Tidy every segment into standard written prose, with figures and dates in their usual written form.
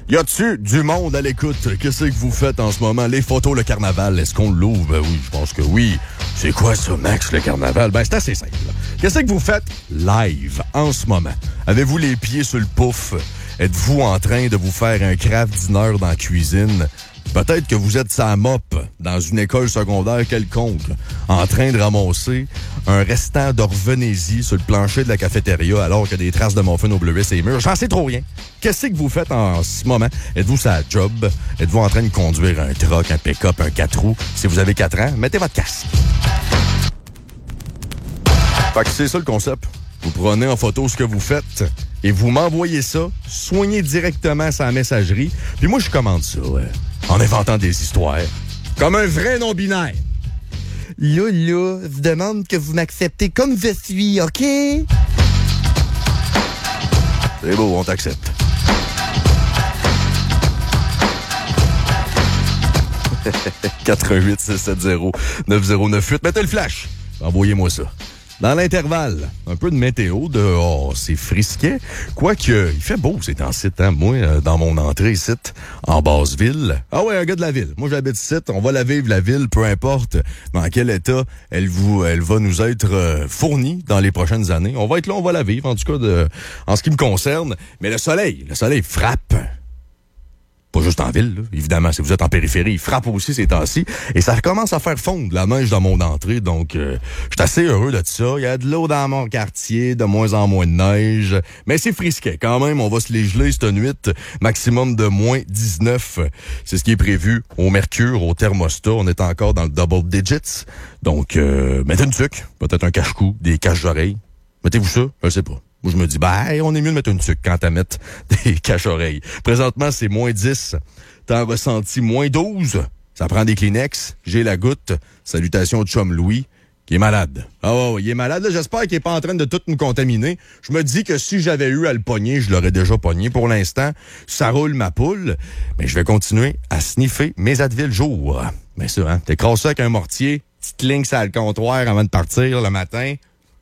Y a-tu du monde à l'écoute? Qu'est-ce que vous faites en ce moment? Les photos, le carnaval, est-ce qu'on l'ouvre? Ben oui, je pense que oui. C'est quoi ça, Max, le carnaval? Ben, c'est assez simple. Qu'est-ce que vous faites live en ce moment? Avez-vous les pieds sur le pouf? Êtes-vous en train de vous faire un craft dinner dans la cuisine? Peut-être que vous êtes sa mop dans une école secondaire quelconque, en train de ramasser un restant d'orvenésie sur le plancher de la cafétéria alors qu'il y a des traces de muffin au bleuet et les murs. J'en sais trop rien. Qu'est-ce que vous faites en ce moment? Êtes-vous sa job? Êtes-vous en train de conduire un truck, un pick-up, un 4 roues? Si vous avez 4 ans, mettez votre casque. Fait que c'est ça le concept. Vous prenez en photo ce que vous faites et vous m'envoyez ça, soignez directement sa messagerie. Puis moi, je commande ça, en inventant des histoires. Comme un vrai non-binaire. Là, je demande que vous m'acceptez comme je suis, OK? C'est beau, on t'accepte. « 88-670-9098. Mettez le flash. Envoyez-moi ça. Dans l'intervalle, un peu de météo dehors, c'est frisquet. Quoique, il fait beau ces temps-ci, hein? Moi, dans mon entrée ici, en Basse-Ville. Ah ouais, un gars de la ville. Moi, j'habite ici. On va la vivre, la ville, peu importe dans quel état elle va nous être fournie dans les prochaines années. On va être là, on va la vivre, en tout cas, en ce qui me concerne. Mais le soleil frappe. Pas juste en ville, là. Évidemment, si vous êtes en périphérie, il frappe aussi ces temps-ci. Et ça commence à faire fondre la neige dans mon entrée, donc je suis assez heureux de ça. Il y a de l'eau dans mon quartier, de moins en moins de neige. Mais c'est frisquet quand même, on va se les geler cette nuit. Maximum de moins 19. C'est ce qui est prévu au mercure, au thermostat. On est encore dans le double digits. Donc, mettez une tuque, peut-être un cache-cou, des caches-oreilles. Mettez-vous ça, je sais pas. Moi, je me dis, on est mieux de mettre une tuque quand à mettre des cache-oreilles. Présentement, c'est moins 10. Temps ressenti, moins 12. Ça prend des Kleenex. J'ai la goutte. Salutations au chum Louis, qui est malade. Ah ouais, il est malade. Là, j'espère qu'il est pas en train de tout nous contaminer. Je me dis que si j'avais eu à le pogner, je l'aurais déjà pogné. Pour l'instant, ça roule ma poule. Mais je vais continuer à sniffer mes Advil jour. Mais ça, hein, t'écrases ça avec un mortier, petite ligne sur le comptoir avant de partir le matin.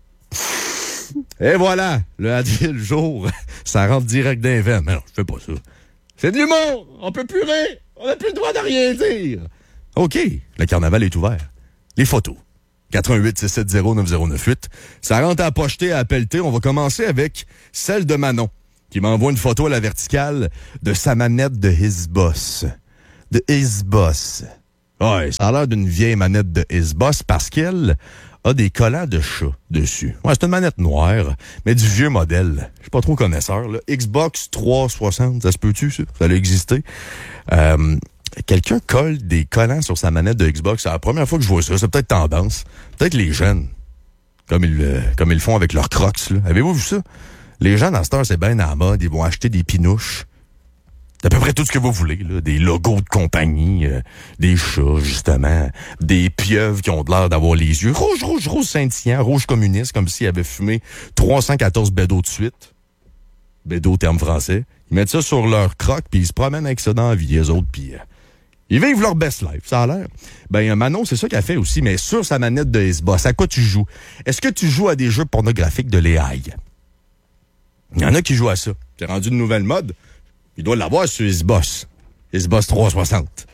Et voilà, le Advil jour, ça rentre direct dans les veines. Mais non, je fais pas ça. C'est de l'humour! On peut plus rire! On n'a plus le droit de rien dire! OK, le carnaval est ouvert. Les photos. 88-670-9098. Ça rentre à pocheter, à pelleter. On va commencer avec celle de Manon, qui m'envoie une photo à la verticale de sa manette de His Boss. De His Boss. Ouais, ça a l'air d'une vieille manette de His Boss parce qu'elle a des collants de chat dessus. Ouais, c'est une manette noire, mais du vieux modèle. Je suis pas trop connaisseur, là. Xbox 360, ça se peut-tu, ça? Ça a existé. Quelqu'un colle des collants sur sa manette de Xbox. C'est la première fois que je vois ça. C'est peut-être tendance. Peut-être les jeunes, comme ils font avec leurs Crocs, là. Avez-vous vu ça? Les gens, dans cette heure, c'est bien à la mode. Ils vont acheter des pinouches. d'à peu près tout ce que vous voulez, là. Des logos de compagnie, des chats, justement, des pieuvres qui ont l'air d'avoir les yeux rouge scintillants, rouge communiste, comme s'ils avaient fumé 314 bédos de suite. Bédos, terme français. Ils mettent ça sur leur croque, puis ils se promènent avec ça dans la vie, eux autres, puis ils vivent leur best life, ça a l'air. Ben, Manon, c'est ça qu'elle fait aussi, mais sur sa manette de Xbox, à quoi tu joues? Est-ce que tu joues à des jeux pornographiques de l'AI? Il y en a qui jouent à ça. C'est rendu une nouvelle mode. Il doit l'avoir sur Xbox. Xbox 360.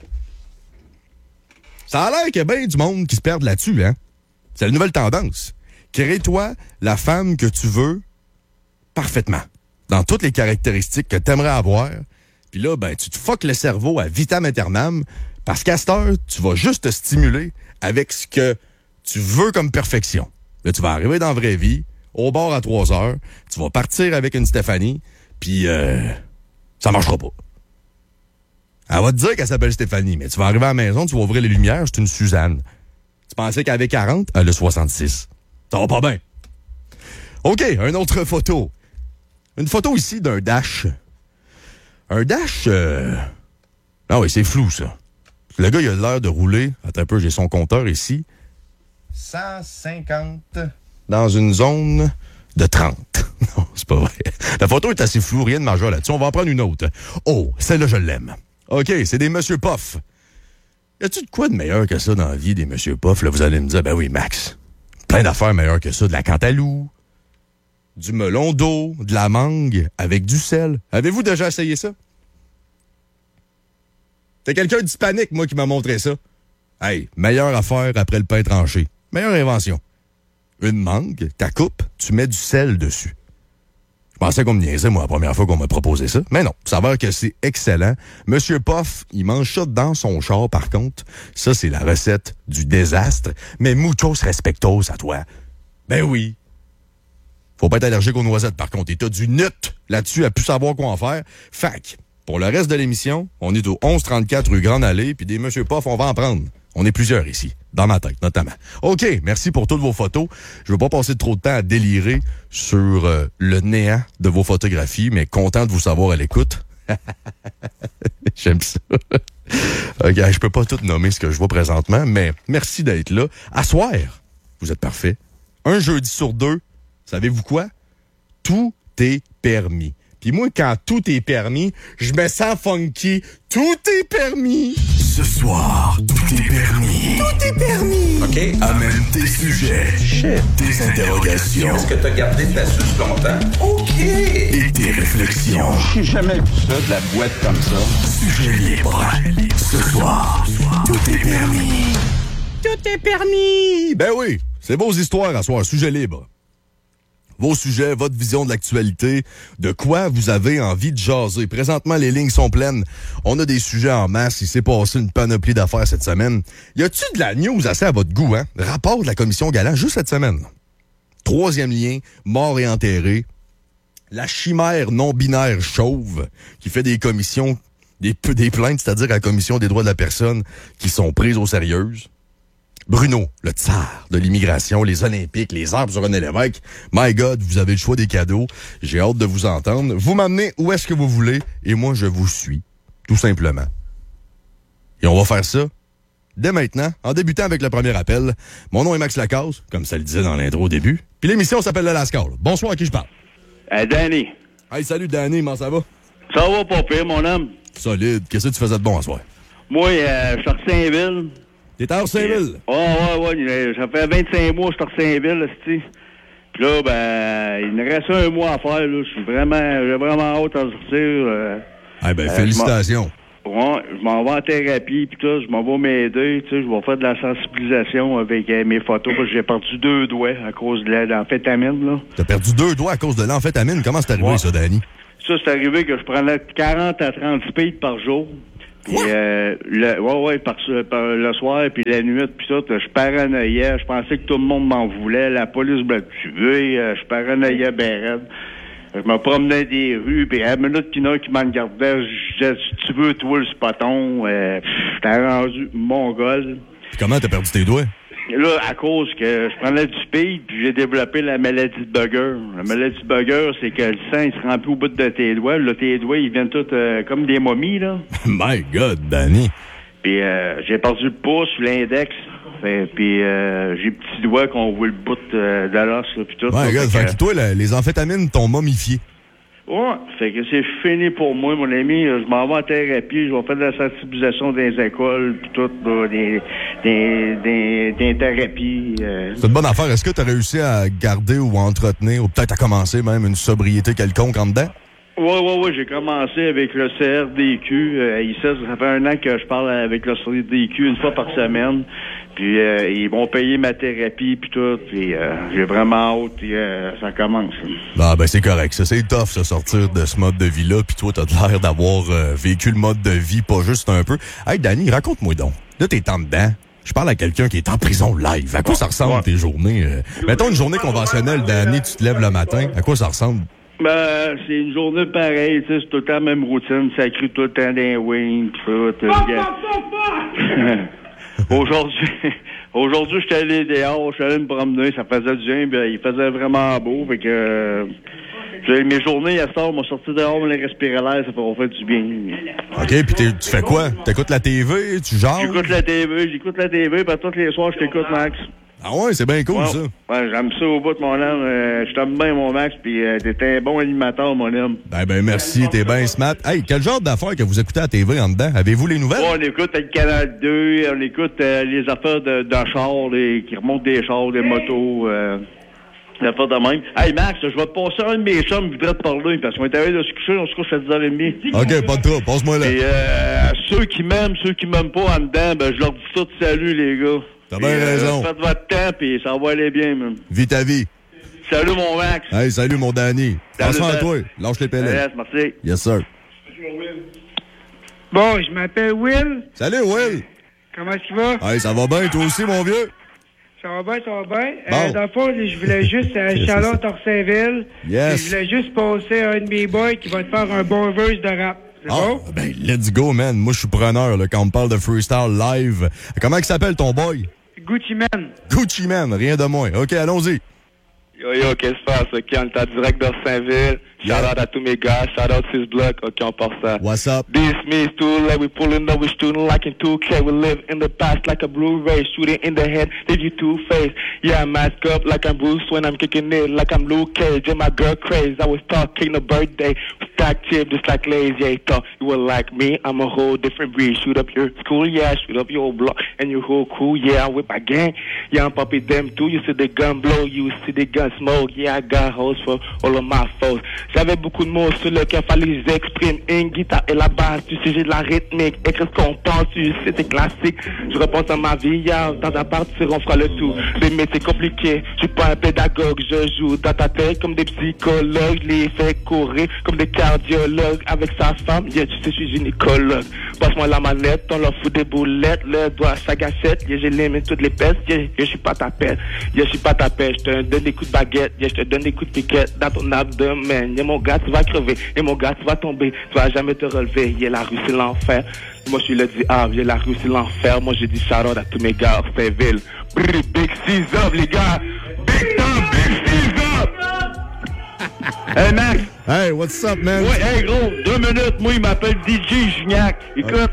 Ça a l'air qu'il y a bien du monde qui se perd là-dessus, hein? C'est la nouvelle tendance. Crée-toi la femme que tu veux parfaitement. Dans toutes les caractéristiques que tu aimerais avoir. Puis là, ben, tu te fuck le cerveau à vitam aeternam parce qu'à cette heure, tu vas juste te stimuler avec ce que tu veux comme perfection. Là, tu vas arriver dans la vraie vie, au bar à 3 heures, tu vas partir avec une Stéphanie, puis ça marchera pas. Elle va te dire qu'elle s'appelle Stéphanie, mais tu vas arriver à la maison, tu vas ouvrir les lumières, c'est une Suzanne. Tu pensais qu'elle avait 40? Elle a 66. Ça va pas bien. OK, une autre photo. Une photo ici d'un dash. Un dash... Ah oui, c'est flou, ça. Le gars, il a l'air de rouler... Attends un peu, j'ai son compteur ici. 150 dans une zone de 30. Non, c'est pas vrai. La photo est assez floue, rien de majeur là-dessus. On va en prendre une autre. Oh, celle-là, je l'aime. OK, c'est des Monsieur Puff. Y a-tu de quoi de meilleur que ça dans la vie, des Monsieur Puff? Là, vous allez me dire, ben oui, Max. Plein d'affaires meilleures que ça. De la cantaloupe, du melon d'eau, de la mangue avec du sel. Avez-vous déjà essayé ça? C'est quelqu'un d'hispanique, moi, qui m'a montré ça. Hey, meilleure affaire après le pain tranché. Meilleure invention. Une mangue, ta coupe, tu mets du sel dessus. Je pensais qu'on me niaisait, moi, la première fois qu'on m'a proposé ça. Mais non, ça s'avère que c'est excellent. Monsieur Poff, il mange ça dans son char, par contre. Ça, c'est la recette du désastre. Mais muchos respetos à toi. Ben oui. Faut pas être allergique aux noisettes, par contre. Et t'as du nut là-dessus à plus savoir quoi en faire. Fac. Pour le reste de l'émission, on est au 1134 rue Grande-Allée, puis des Monsieur Poff, on va en prendre. On est plusieurs ici, dans ma tête notamment. OK, merci pour toutes vos photos. Je veux pas passer trop de temps à délirer sur le néant de vos photographies, mais content de vous savoir à l'écoute. J'aime ça. OK, je peux pas tout nommer ce que je vois présentement, mais merci d'être là. À soir, vous êtes parfait. Un jeudi sur deux, savez-vous quoi? Tout est permis. Puis moi, quand tout est permis, je me sens funky. Tout est permis. Ce soir, tout est permis. Tout est permis. OK. Amène tes sujets. Tes interrogations. Est-ce que t'as gardé ta suce longtemps? OK. Et tes réflexions. J'ai jamais vu ça, de la boîte comme ça. Sujet libre. Ce soir, tout est permis. Tout est permis. Ben oui, c'est vos histoires à soir, sujet libre. Vos sujets, votre vision de l'actualité, de quoi vous avez envie de jaser. Présentement, les lignes sont pleines. On a des sujets en masse. Il s'est passé une panoplie d'affaires cette semaine. Y a-t-il de la news assez à votre goût, hein? Rapport de la commission Galland, juste cette semaine. 3e lien, mort et enterré. La chimère non-binaire chauve, qui fait des commissions, des plaintes, c'est-à-dire à la commission des droits de la personne, qui sont prises au sérieux. Bruno, le tsar de l'immigration, les Olympiques, les arbres sur René Lévesque. My God, vous avez le choix des cadeaux. J'ai hâte de vous entendre. Vous m'amenez où est-ce que vous voulez et moi, je vous suis. Tout simplement. Et on va faire ça dès maintenant, en débutant avec le premier appel. Mon nom est Max Lacasse, comme ça le disait dans l'intro au début. Puis l'émission s'appelle Le Lascar. Bonsoir, à qui je parle? Danny. Hey, salut Danny, comment ça va? Ça va pas pire, mon homme. Solide. Qu'est-ce que tu faisais de bon à soir? Moi, je suis à Saint-Ville. T'es à Saint-Ville? Ouais. Ça fait 25 mois que je suis à Saint-Ville, c'ti. Puis là, il me reste un mois à faire, là. J'ai vraiment hâte à sortir. Félicitations. Je m'en vais en thérapie, puis tout, je m'en vais m'aider, tu sais, je vais faire de la sensibilisation avec mes photos, parce que j'ai perdu 2 doigts à cause de l'amphétamine, là. T'as perdu 2 doigts à cause de l'amphétamine? Comment c'est arrivé, ça, Danny? Ça, c'est arrivé que je prenais 40 à 30 speed par jour. Puis, par le soir, puis la nuit, puis tout, je paranoïais. Je pensais que tout le monde m'en voulait. La police me tuait. Je paranoïais ben raide. Je me promenais des rues, puis à la minute qu'il y en a qui m'en gardait, je disais, si tu veux, toi, le spoton, j'étais rendu mongol. Puis comment t'as perdu tes doigts? Là, à cause que je prenais du speed, puis j'ai développé la maladie de Bugger. La maladie de Bugger, c'est que le sang, il se remplit au bout de tes doigts. Là, tes doigts, ils viennent tous comme des momies, là. My God, Danny. Puis j'ai perdu le pouce, l'index. Puis j'ai petits doigts qu'on voit le bout de l'os, puis tout. My God, fait que toi, les amphétamines t'ont momifié. Ouais, fait que c'est fini pour moi, mon ami. Je m'en vais en thérapie, je vais faire de la sensibilisation dans les écoles, puis tout, là, des thérapies. C'est une bonne affaire. Est-ce que tu as réussi à garder ou à entretenir, ou peut-être à commencer même, une sobriété quelconque en dedans? Oui, j'ai commencé avec le CRDQ. Ici, ça fait 1 an que je parle avec le CRDQ 1 fois par semaine. Puis ils vont payer ma thérapie puis tout. Puis j'ai vraiment hâte que ça commence. C'est correct. Ça, c'est tough, ça, sortir de ce mode de vie-là. Puis toi, t'as l'air d'avoir vécu le mode de vie, pas juste un peu. Hey, Danny, raconte-moi donc. Là, t'es en dedans. Je parle à quelqu'un qui est en prison live. À quoi ça ressemble tes journées? Mettons une journée conventionnelle, Danny, tu te lèves le matin. À quoi ça ressemble? C'est une journée pareille, tu sais, c'est tout le temps la même routine, ça crie tout le temps d'un wing, tout. Aujourd'hui, j'étais allé dehors, j'étais allé me promener, ça faisait du bien, il faisait vraiment beau, fait que mes journées à ce temps, m'ont sorti dehors, me les respirer l'air, ça fait du bien. OK, puis tu fais quoi? T'écoutes la TV? Tu jases? J'écoute la TV, puis tous les soirs, je t'écoute, Max. Ah ouais, c'est bien cool, ça. Ouais, j'aime ça au bout de mon homme. Je t'aime bien, mon Max, puis t'es un bon animateur, mon homme. Ben merci, t'es bien smart. Hey, quel genre d'affaires que vous écoutez à la TV en dedans? Avez-vous les nouvelles? On écoute le Canal 2, on écoute les affaires de chars, qui remontent des chars, des motos, des affaires de même. Hey, Max, je vais te passer un de mes chums qui voudrait te parler, parce qu'on est arrivé de se coucher, on se couche à 10h30. OK, pas de trouble, passe-moi là. Et ceux qui m'aiment, ceux qui m'aiment pas en dedans, ben je leur dis ça de salut, les gars. T'as bien raison. Faites votre temps, puis ça va aller bien, même. Vis ta vie. Salut, mon Max. Hey, salut, mon Danny. Attention à toi. Lâche les pellets. Yes, merci. Yes, sir. Bon, je m'appelle Will. Salut, Will. Comment est-ce qu'il va? Hey, ça va bien, toi aussi, mon vieux? Ça va bien, ça va bien. Bon. Dans le fond, je voulais juste à Charlotte Orsainville. Yes. Je voulais juste passer à un de mes boys qui va te faire un bon verse de rap. C'est bon? Ben, let's go, man. Moi, je suis preneur, là, quand on me parle de freestyle live. Comment il s'appelle, ton boy? Gucci Man. Gucci Man, rien de moins. OK, allons-y. Yo, qu'est-ce qui se passe? OK, on est en direct d'Orsainville. Yeah. Shout out à tous mes gars. Shout out 6 blocs. OK, on part ça. What's up? This means too late. We pulling up, we shooting like in 2K. We live in the past like a Blu-ray. Shooting in the head, leave you two-faced. Yeah, I mask up like I'm Bruce when I'm kicking it like I'm Luke Cage. And my girl crazy. I was talking a birthday. Stack chip just like lazy. Yeah, thought you were like me. I'm a whole different breed. Shoot up your school, yeah. Shoot up your block and your whole crew. Yeah, I'm with my gang. Yeah, I'm popping them too. You see the gun blow, you see the gun smoke. Yeah, I got hoes for all of my foes. J'avais beaucoup de mots sur lesquels fallait les exprimer. Une guitare et la basse, tu sais, j'ai de la rythmique. Écrire ce qu'on pense, tu sais, c'était classique. Je repense à ma vie, yeah. Dans un partir, on fera le tout. Les métiers compliqués, je suis pas un pédagogue. Je joue dans ta tête comme des psychologues. Je les fais courir comme des cardiologues. Avec sa femme, yeah, tu sais, je suis gynécologue. Passe-moi la manette, on leur fout des boulettes. Le doigt, sa gâchette, yeah, j'ai les mains toutes les pestes. Yeah, je suis pas ta pelle, yeah, je suis pas ta pelle. Je te donne des coups de baguette, yeah, je te donne des coups de piquette dans ton abdomen. Yeah, mon gars, tu vas crever. Et mon gars, tu vas tomber. Tu vas jamais te relever. Yeah, la rue, c'est l'enfer. Moi, je suis le diable. Yeah, la rue, c'est l'enfer. Moi, j'ai dit shout-out à tous mes gars, Orsainville. Big six up, les gars. Big time, big six up. Hey, Max. Hey, what's up, man? Ouais, hey, gros, 2 minutes. Moi, il m'appelle DJ Gignac. Écoute.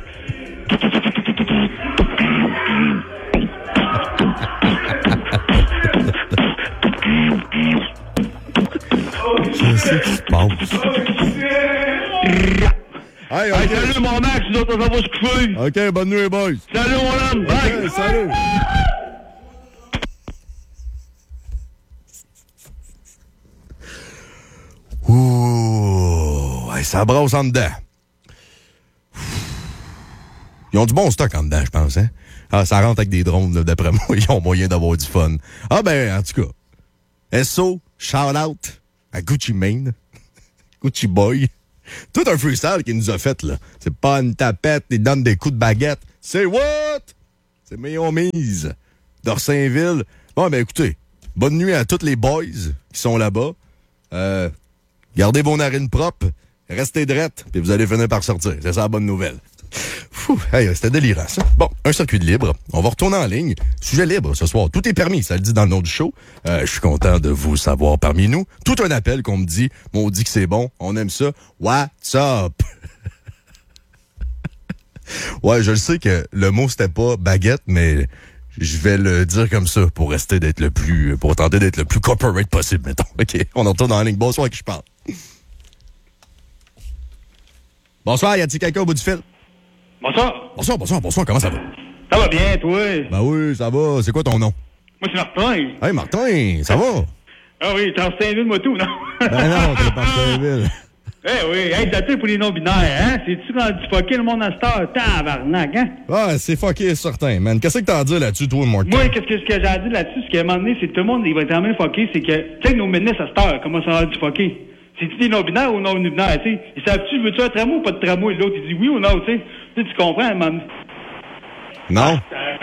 Qu'est-ce qui se passe? Hey, Hey, salut, mon Max. Nous autres, on va se coucher. OK, bonne nuit, boys. Salut, mon homme. Bye. Hey, salut. Ouh, hey, ça brasse en dedans. Ils ont du bon stock en dedans, je pense, hein? Ah, ça rentre avec des drones, là, d'après moi. Ils ont moyen d'avoir du fun. Ah, ben, en tout cas. SO, shout-out à Gucci Mane. Gucci Boy. Tout un freestyle qu'il nous a fait, là. C'est pas une tapette, il donne des coups de baguette. C'est what? C'est mes homies d'Orsainville. Bon, ben, écoutez, bonne nuit à tous les boys qui sont là-bas. Gardez vos narines propres, restez drettes, puis vous allez finir par sortir. C'est ça la bonne nouvelle. Fou, hey, c'était délirant, ça. Bon, un circuit de libre. On va retourner en ligne. Sujet libre ce soir. Tout est permis, ça le dit dans le nom du show. Je suis content de vous savoir parmi nous. Tout un appel qu'on me dit, on dit que c'est bon, on aime ça. What's up? Ouais, je le sais que le mot c'était pas baguette, mais je vais le dire comme ça pour tenter d'être le plus corporate possible, mettons. OK, on retourne en ligne. Bonsoir, à qui je parle? Bonsoir, y a-t-il quelqu'un au bout du fil? Bonsoir. Bonsoir, comment ça va? Ça va bien, toi? Ben oui, ça va. C'est quoi ton nom? Moi, c'est Martin. Hey, Martin, ça va? Ah oui, t'es en Saint-Ville, moi, tout, non? Ben non, t'es pas Saint-Ville. Eh oui, hey, t'as tout pour les non-binaires, hein? C'est-tu rendu fucké le monde à cette heure? Tabarnak, hein? Ah, c'est fucké, certain, man. Qu'est-ce que t'as à dire là-dessus, toi, Martin? Moi, ce que j'ai à dire là-dessus, c'est qu'à un moment donné, c'est que tout le monde, il va être tellement fucké, c'est que, tu sais, nos ministres à cette heure, comment ça rendu fucké? C'est-tu des non-binaires ou non-binaires, tu sais? Ils savent-tu, veux-tu un tramway ou pas de tramway? L'autre, il dit oui ou non, tu sais? Tu comprends, à un moment donné? Non?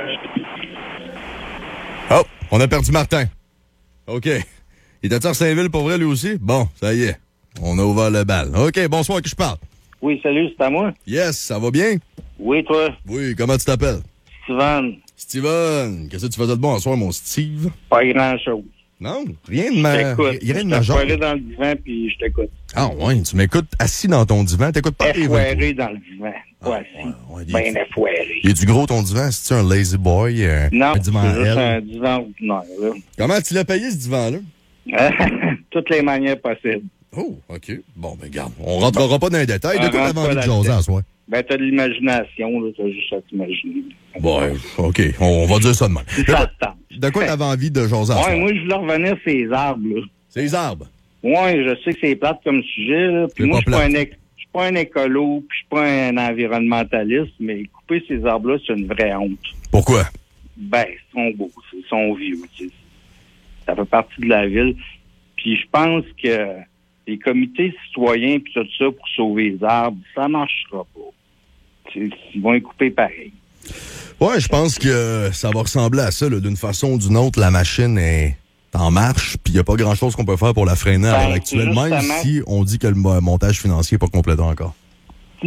Oh, on a perdu Martin. OK. Il était à Saint-Ville pour vrai, lui aussi? Bon, ça y est. On a ouvert le bal. OK, bonsoir, qui je parle? Oui, salut, c'est à moi? Yes, ça va bien? Oui, toi? Oui, comment tu t'appelles? Steven. Steven, qu'est-ce que tu faisais de bon en soir, mon Steve? Pas grand-chose. Non, rien de majeur. Je t'ai dans le divan, puis je t'écoute. Ah ouais, tu m'écoutes assis dans ton divan, t'écoutes pas les effoiré dans le divan. Ouais, ben effoiré. Il est du gros ton divan? C'est-tu un lazy boy? Non, un divan c'est juste un divan ordinaire, là. Comment tu l'as payé, ce divan-là? Toutes les manières possibles. Oh, OK. Bon, ben garde, on rentrera pas dans les détails. De quoi t'avais envie de jaser à soir? Ben, t'as de l'imagination, là, t'as juste à t'imaginer. Bon, OK, on va dire ça de même. De quoi t'avais envie de jaser à soir? Ouais, moi, je voulais revenir sur ces arbres, là. Ces arbres? Ouais, je sais que c'est plate comme sujet, là. Puis moi, je suis pas un écolo, puis je suis pas un environnementaliste, mais couper ces arbres-là, c'est une vraie honte. Pourquoi? Ben, ils sont beaux, ils sont vieux, tu sais. Ça fait partie de la ville. Puis je pense que les comités citoyens puis tout ça pour sauver les arbres, ça marchera pas. Ils vont les couper pareil. Ouais, je pense que ça va ressembler à ça, là. D'une façon ou d'une autre, la machine est en marche, puis il n'y a pas grand-chose qu'on peut faire pour la freiner à l'heure actuelle, même si on dit que le montage financier n'est pas complet encore. Si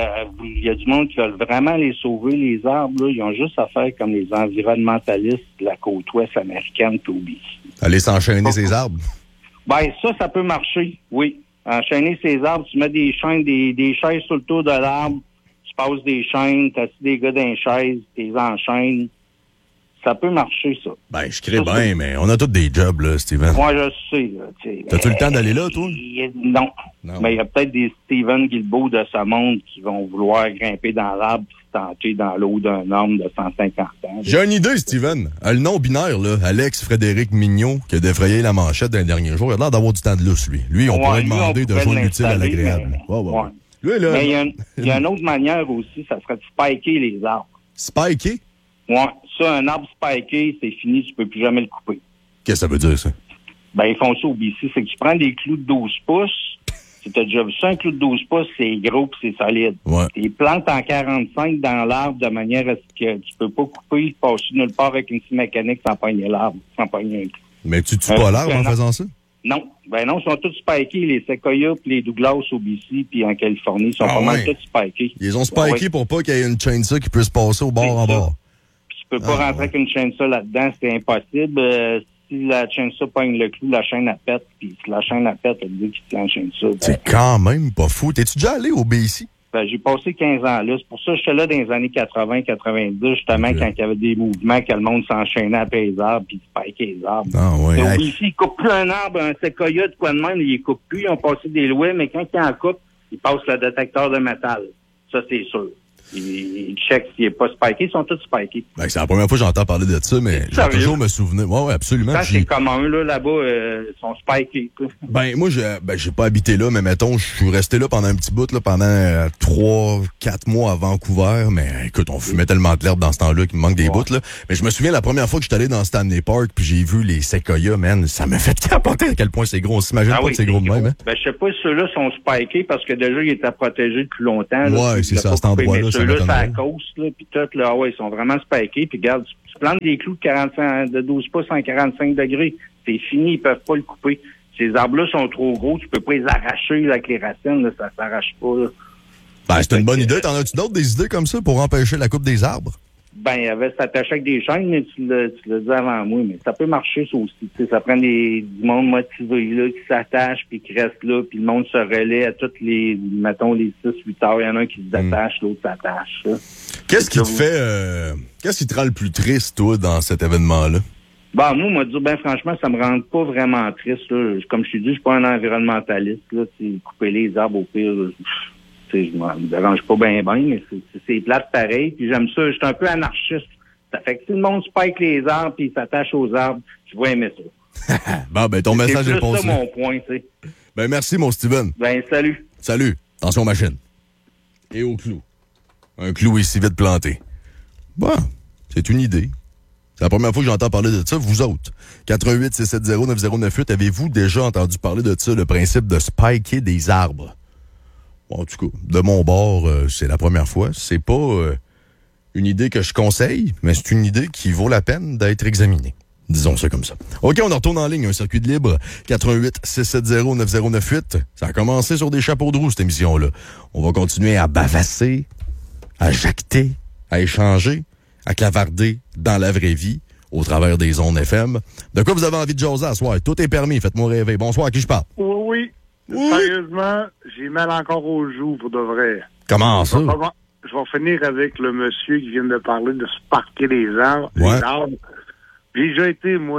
il y a du monde qui veut vraiment les sauver, les arbres, là, ils ont juste à faire comme les environnementalistes de la côte ouest américaine, puis au BC. Aller s'enchaîner ces arbres? Ben, ça peut marcher, oui. Enchaîner ces arbres, tu mets des chaînes, des chaises sur le tour de l'arbre, tu passes des chaînes, tu assis des gars dans les chaises, tu les enchaînes. Ça peut marcher, ça. Ben, je crée bien, mais on a tous des jobs, là, Steven. Moi, je sais, là. T'as-tu le temps d'aller là, toi? Non. Mais il y a peut-être des Steven Guilbeault de ce monde qui vont vouloir grimper dans l'arbre et se tenter dans l'eau d'un homme de 150 ans. J'ai une idée, Steven. Le nom binaire, là, Alex Frédéric Mignot, qui a défrayé la manchette d'un dernier jour, il a l'air d'avoir du temps de lousse, lui. Lui, on pourrait demander de joindre l'utile à l'agréable. Ouais. Lui, là, mais il y a une autre manière aussi, ça serait de spiker les arbres. Spiker? Ouais. Ça, un arbre spiké, c'est fini, tu peux plus jamais le couper. Qu'est-ce que ça veut dire, ça? Ben, ils font ça au BC. C'est que tu prends des clous de 12 pouces. Si t'as déjà vu ça, un clou de 12 pouces, c'est gros pis c'est solide. Ouais. Tu les plantes en 45 dans l'arbre de manière à ce que tu peux pas couper, passer nulle part avec une scie mécanique sans pogner l'arbre, sans pogner un clou. Mais tu tues pas l'arbre en faisant ça? Non. Ben non, ils sont tous spikés. Les Sequoia pis les Douglas au BC puis en Californie, ils sont pas mal tous spikés. Ils ont spiké pour pas qu'il y ait une chainsaw qui puisse passer au bord en bord. Tu peux pas rentrer avec une chainsaw là-dedans, c'est impossible. Si la chainsaw pogne le clou, la chaîne elle pète, puis si la chaîne elle pète, elle dit qu'il tient la chainsaw. Ben, c'est quand même pas fou. T'es-tu déjà allé au BC? Ben, j'ai passé 15 ans là. C'est pour ça que j'étais là dans les années 80-90, justement, quand il y avait des mouvements, que le monde s'enchaînait après les arbres, puis spikait les arbres. Ah, ouais. Au BC, ils coupent plus un arbre, un séquoia de quoi de même, ils coupent plus, ils ont passé des lois, mais quand ils en coupent, ils passent le détecteur de métal. Ça, c'est sûr. Ils checkent s'il n'est pas spiké. Ils sont tous spikés. Ben, c'est la première fois que j'entends parler de ça, mais j'ai toujours me souvenir. Ouais, absolument. Ça, c'est commun, là-bas, ils sont spikés. Ben, moi, j'ai pas habité là, mais mettons, je suis resté là pendant un petit bout, là, pendant 3-4 mois à Vancouver, mais écoute, on fumait tellement de l'herbe dans ce temps-là qu'il me manque des bouts, là. Mais je me souviens, la première fois que j'étais allé dans Stanley Park, puis j'ai vu les séquoias, man, ça m'a fait capoter à quel point c'est gros. On s'imagine pas que c'est gros de même, hein? Ben, je sais pas si ceux-là sont spikés parce que déjà, ils étaient protégés depuis longtemps. Là, ouais, c'est ça, à cet endroit-là. Ceux-là, c'est à cause, là, puis tout, là, ouais, ils sont vraiment spikés. Puis regarde, tu plantes des clous de 12 pouces en 45 degrés. C'est fini, ils peuvent pas le couper. Ces arbres-là sont trop gros, tu peux pas les arracher avec les racines, là, ça s'arrache pas, là. Ben, c'est une bonne idée. T'en as-tu d'autres des idées comme ça pour empêcher la coupe des arbres? Ben, il y avait s'attacher avec des chaînes, mais tu l'as dit avant moi, mais ça peut marcher, ça aussi. T'sais, ça prend du monde motivé, là, qui s'attache, puis qui reste là, puis le monde se relaie à toutes les, mettons, les 6-8 heures. Il y en a un qui se détache, l'autre s'attache, là. Qu'est-ce qui te fait, qu'est-ce qui te rend le plus triste, toi, dans cet événement-là? Ben, moi, on m'a dit, ben, franchement, ça me rend pas vraiment triste, là. Comme je t'ai dit, je suis pas un environnementaliste, là. Couper les arbres, au pire, je me dérange pas bien, mais c'est plate pareil. Puis j'aime ça. Je suis un peu anarchiste. Ça fait que si le monde spike les arbres puis s'attache aux arbres, je vais aimer ça. Bon, ben ton message est passé. C'est ça mon point, tu sais. Ben merci, mon Steven. Ben salut. Salut. Attention aux machines. Et au clou. Un clou ici vite planté. Bon, c'est une idée. C'est la première fois que j'entends parler de ça. Vous autres, 88-670-9098, avez-vous déjà entendu parler de ça, le principe de spiker des arbres? En tout cas, de mon bord, c'est la première fois. C'est pas une idée que je conseille, mais c'est une idée qui vaut la peine d'être examinée. Disons ça comme ça. OK, on en retourne en ligne. Un circuit de libre, 88-670-9098. Ça a commencé sur des chapeaux de roue, cette émission-là. On va continuer à bavasser, à jacter, à échanger, à clavarder dans la vraie vie, au travers des ondes FM. De quoi vous avez envie de jaser à soir? Tout est permis. Faites-moi rêver. Bonsoir, à qui je parle? Oui. Sérieusement, j'ai mal encore aux joues pour de vrai. Comment ça? Je vais finir avec le monsieur qui vient de parler de sparker les arbres. Ouais. Les arbres. J'ai déjà été, moi,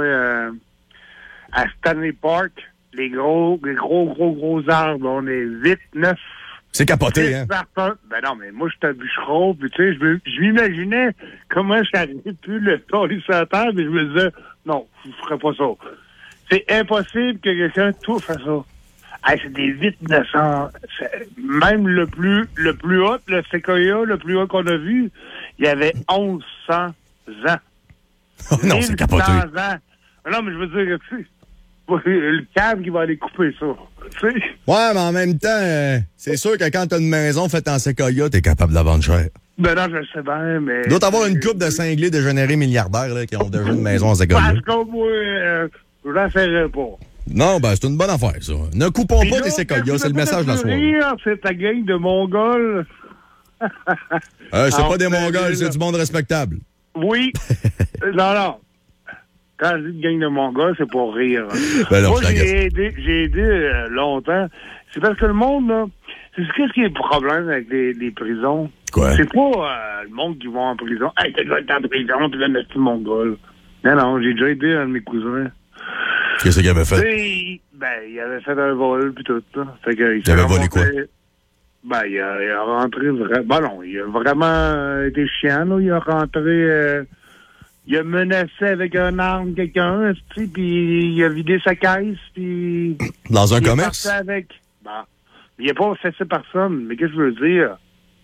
à Stanley Park. Les gros arbres. On est 8, 9. C'est capoté, hein? Ben non, mais moi, je suis un bûcheron, puis tu sais, je m'imaginais comment j'arrivais plus le toller sur la terre, mais je me disais, non, je ferais pas ça. C'est impossible que quelqu'un touche à ça. Hey, c'est des vitres de sang. Même le plus haut, le séquoia, le plus haut qu'on a vu, il y avait 1100 ans. Non, c'est capoté. 1100 ans. Non, mais je veux dire, tu sais, le câble qui va aller couper ça. Tu sais? Ouais, mais en même temps, c'est sûr que quand t'as une maison faite en séquoia, t'es capable de la vendre cher. Ben non, je le sais bien, mais... Il doit avoir une couple de cinglés dégénérés milliardaires là, qui ont déjà une maison en séquoia. Parce que moi, je l'en ferai pas. Non, ben c'est une bonne affaire, ça. Ne coupons pas des séquoias, c'est le message de la soirée. C'est ta gang de Mongols. C'est pas des Mongols, c'est du monde respectable. Oui. Non. Quand je dis gang de Mongols, c'est pour rire. Ben non, moi, j'ai aidé longtemps. C'est parce que le monde, là, qu'est-ce qui est le problème avec les prisons? Quoi? C'est pas le monde qui va en prison. Hey, t'as déjà été en prison, tu vas mettre Mongol. Non, j'ai déjà aidé un de mes cousins. Qu'est-ce qu'il avait fait? Il avait fait un vol, puis tout ça. Fait que, il avait volé quoi? Il a rentré vraiment... Ben non, il a vraiment été chiant, là. Il a rentré... il a menacé avec un arme quelqu'un, puis il a vidé sa caisse, puis... Dans un commerce? Il est parti avec... il n'a pas fait personne. Mais qu'est-ce que je veux dire?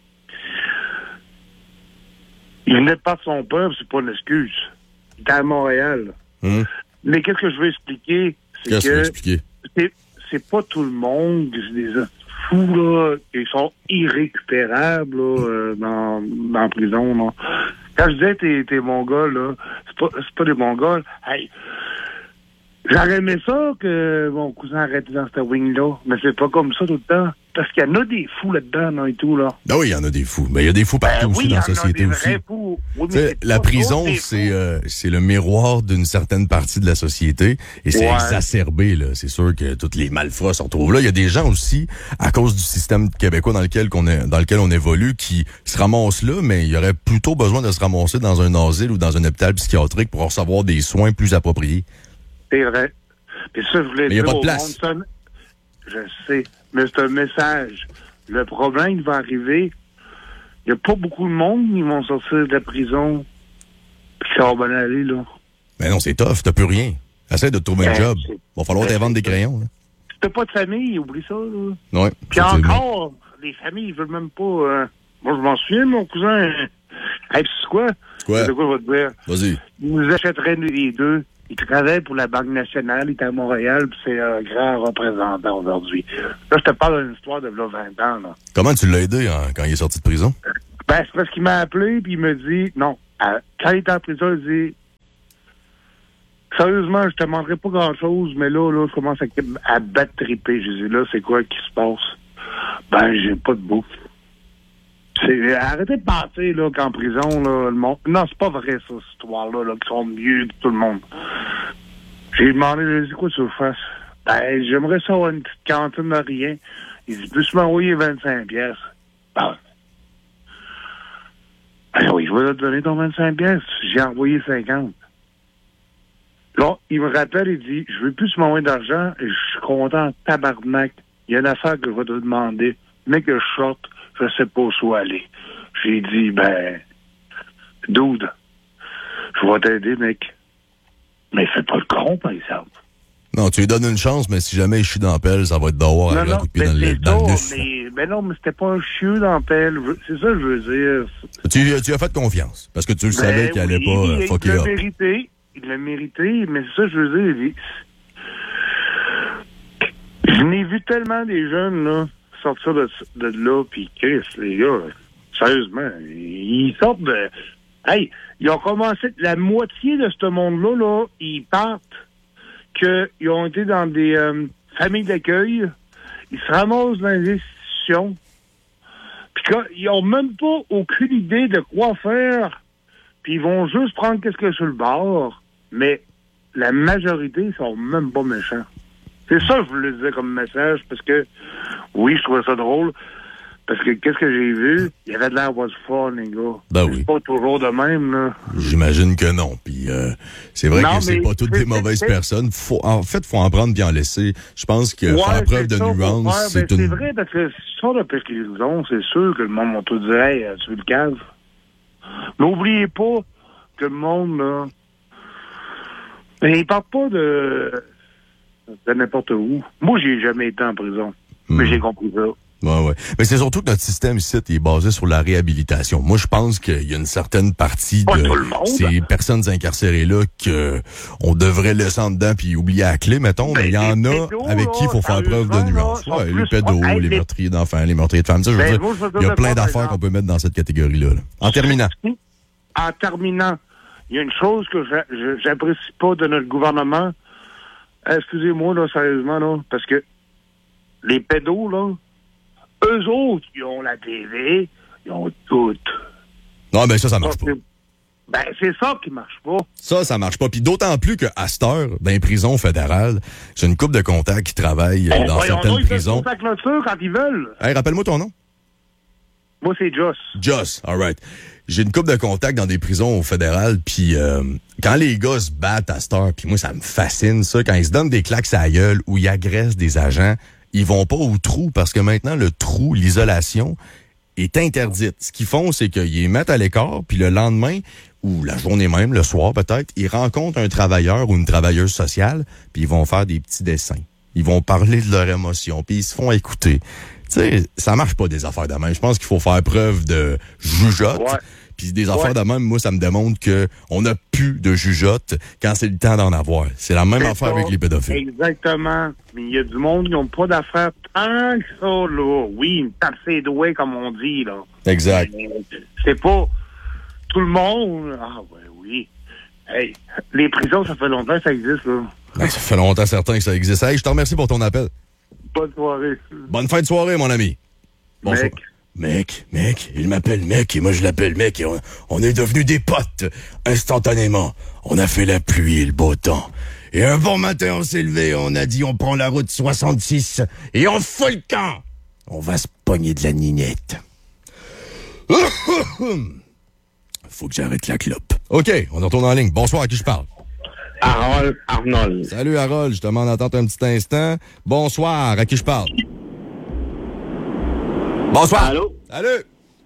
Il venait de perdre son peuple, c'est pas une excuse. Il était à Montréal. Mais qu'est-ce que je veux expliquer? C'est pas tout le monde, c'est des fous, là, ils sont irrécupérables, là, dans la prison, là. Quand je disais t'es Mongols, là, c'est pas des Mongols. Hey, j'aurais aimé ça que mon cousin arrête dans cette wing-là, mais c'est pas comme ça tout le temps. Parce qu'il y en a des fous là-dedans, là, et tout, là. Ben oui, il y en a des fous. Mais il y a des fous partout aussi dans la société aussi. Oui, la prison, c'est le miroir d'une certaine partie de la société et c'est exacerbé, là. C'est sûr que tous les malfrats se retrouvent là. Il y a des gens aussi, à cause du système québécois dans lequel on évolue, qui se ramassent là, mais il y aurait plutôt besoin de se ramasser dans un asile ou dans un hôpital psychiatrique pour recevoir des soins plus appropriés. C'est vrai. Puis ça, je voulais dire il n'y a pas de place. Monde, je sais, mais c'est un message. Le problème qui va arriver, il n'y a pas beaucoup de monde qui vont sortir de la prison puis ça va bien aller, là. Mais non, c'est tough, t'as plus rien. Essaie de te trouver un job. Va falloir t'inventer des crayons, là. Si t'as pas de famille, oublie ça, là. Oui. Puis encore, les familles, ils veulent même pas... Moi, je m'en souviens, mon cousin... Hey, c'est quoi? Quoi? C'est quoi, je vais te dire? Vas-y. Il nous achèterait les deux. Il travaille pour la Banque nationale, il est à Montréal, puis c'est un grand représentant aujourd'hui. Là, je te parle d'une histoire de 20 ans, là. Comment tu l'as aidé quand il est sorti de prison? C'est parce qu'il m'a appelé, puis il me dit, non, quand il était en prison, il dit, sérieusement, je te demanderai pas grand-chose, mais là, je commence à battre triper. Je dis, là, c'est quoi qui se passe? J'ai pas de bouffe. Arrêtez de penser là, qu'en prison, là, le monde... Non, c'est pas vrai, ça, cette histoire-là, là, qu'ils sont mieux que tout le monde. J'ai demandé, j'ai dit, quoi tu veux faire? J'aimerais ça avoir une petite cantine de rien. Il dit, peux-tu m'envoyer 25 pièces? Oui, je vais te donner ton 25 pièces. J'ai envoyé 50. Là, il me rappelle, il dit, je veux plus m'envoyer d'argent, et je suis content, tabarnak. Il y a une affaire que je vais te demander. Mais que je sorte, je sais pas où aller. J'ai dit, dude, je vais t'aider, mec. Mais fais pas le con, par exemple. Non, tu lui donnes une chance, mais si jamais je suis dans la pelle, ça va être dehors avec un coup de pied dans le nus. Mais non, mais c'était pas un chieux dans la pelle. C'est ça que je veux dire. Tu as fait confiance, parce que tu le savais qu'il allait pas fucker up. Il l'a mérité, mais c'est ça que je veux dire. Je n'ai vu tellement des jeunes, là, sortir de là, puis Chris, les gars, sérieusement, ils sortent de... Hey, ils ont commencé... La moitié de ce monde-là, là, ils partent qu'ils ont été dans des familles d'accueil, ils se ramassent dans les institutions, puis ils ont même pas aucune idée de quoi faire, puis ils vont juste prendre qu'est-ce qu'il y a sur le bord, mais la majorité sont même pas méchants. C'est ça que je voulais dire comme message, parce que, oui, je trouvais ça drôle, parce que qu'est-ce que j'ai vu? Il y avait de l'air d'avoir du fun, les gars. Oui. C'est pas toujours de même, là. J'imagine que non. Puis c'est vrai que c'est pas toutes des mauvaises personnes. En fait, faut en prendre bien en laisser. Je pense que faire preuve de nuance, c'est une... C'est vrai, parce que si tu sors de prison, c'est sûr que le monde va tout dire, hey, tu veux le cave? N'oubliez pas que le monde, là, il parle pas de de n'importe où. Moi, j'ai jamais été en prison. Mais j'ai compris ça. Ouais. Mais c'est surtout que notre système ici est basé sur la réhabilitation. Moi, je pense qu'il y a une certaine partie Pas de tout le monde. ces personnes incarcérées-là qu'on devrait laisser en dedans puis oublier à la clé, mettons. Mais il y en a pédos, avec qui il faut faire preuve de nuance. là, sont Ouais, les plus- pédos, Hey, les les- meurtriers d'enfants, les meurtriers de femmes. Ça, je veux Ben, dire, moi, je veux il y a dire plein par d'affaires exemple. qu'on peut mettre dans cette catégorie-là. Là. En terminant. En terminant, il y a une chose que j'apprécie pas de notre gouvernement. Excusez-moi, là, sérieusement, là, parce que les pédos, là, eux autres, ils ont la TV, ils ont tout. Non, mais ça marche pas. Ben, c'est ça qui marche pas. Ça marche pas. Puis d'autant plus qu'à cette heure, dans les prisons fédérales, j'ai une couple de contacts qui travaillent dans certaines Ils prisons. font clôture quand ils veulent. Hey, rappelle-moi ton nom. Moi, c'est Joss. Joss, all right. J'ai une couple de contacts dans des prisons au fédéral, puis quand les gars se battent à cette heure, puis moi, ça me fascine, ça, quand ils se donnent des claques à la gueule ou ils agressent des agents, ils vont pas au trou, parce que maintenant, le trou, l'isolation, est interdite. Ce qu'ils font, c'est qu'ils les mettent à l'écart, puis le lendemain, ou la journée même, le soir peut-être, ils rencontrent un travailleur ou une travailleuse sociale, puis ils vont faire des petits dessins. Ils vont parler de leurs émotions, puis ils se font écouter. Tu sais, ça marche pas des affaires de même. Je pense qu'il faut faire preuve de jugeote. Ouais. Puis des affaires de même, moi, ça me démontre que on n'a plus de jugeote quand c'est le temps d'en avoir. C'est la même C'est affaire ça. avec les pédophiles. Exactement. Mais il y a du monde qui n'ont pas d'affaires tant que ça, là. Oui, une tape ses doigts, comme on dit, là. Exact. Mais c'est pas tout le monde. Ah, ouais, oui. Hey, les prisons, ça fait longtemps que ça existe, là. Ben, ça fait longtemps certain que ça existe. Hey, je te remercie pour ton appel. Bonne soirée. Bonne fin de soirée, mon ami. Bonsoir. Mec. Mec, il m'appelle mec et moi je l'appelle mec et on est devenus des potes instantanément. On a fait la pluie et le beau temps. Et un bon matin, on s'est levé, on a dit on prend la route 66 et on fout le camp. On va se pogner de la nignette. Faut que j'arrête la clope. OK, on retourne en ligne. Bonsoir, à qui je parle? Harold Arnold. Salut Harold, je te demande d'attendre un petit instant. Bonsoir, à qui je parle? Bonsoir. Allô? Salut.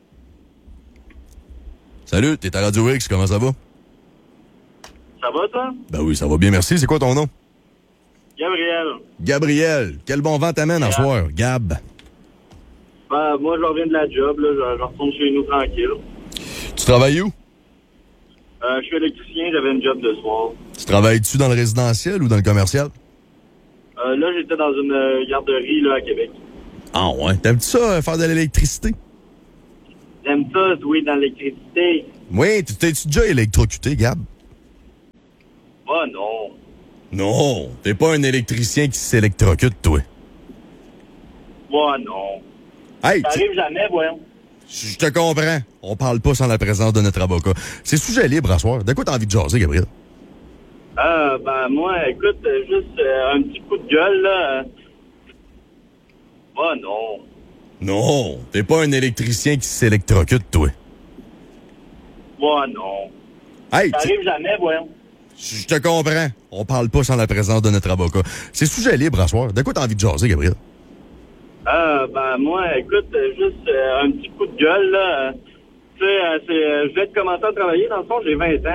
Salut, t'es à Radio X, comment ça va? Ça va, toi? Ben oui, ça va bien, merci. C'est quoi ton nom? Gabriel. Gabriel. Quel bon vent t'amène en soir? Gab. Ben, moi, je reviens de la job, là. Je retourne chez nous tranquille. Tu travailles où? Je suis électricien, j'avais une job de soir. Tu travailles-tu dans le résidentiel ou dans le commercial? Là, j'étais dans une garderie, là, à Québec. Ah ouais. T'aimes-tu ça, faire de l'électricité? J'aime ça, jouer dans l'électricité. Oui, t'es-tu déjà électrocuté, Gab? Oh, non. Non, t'es pas un électricien qui s'électrocute, toi. Oh, non. Hey, Ça arrive jamais, voyons. je te comprends. On parle pas sans la présence de notre avocat. C'est sujet libre à soir. De quoi t'as envie de jaser, Gabriel? Ben, moi, écoute, juste un petit coup de gueule, là. Oh, non. Non, t'es pas un électricien qui s'électrocute, toi. Oh, non. Hey, Ça arrive jamais, voyons. je te comprends. On parle pas sans la présence de notre avocat. C'est sujet libre à soir. De quoi t'as envie de jaser, Gabriel? Ben, moi, écoute, juste un petit coup de gueule, là. Tu sais, je viens de commencer à travailler, dans le fond, j'ai 20 ans.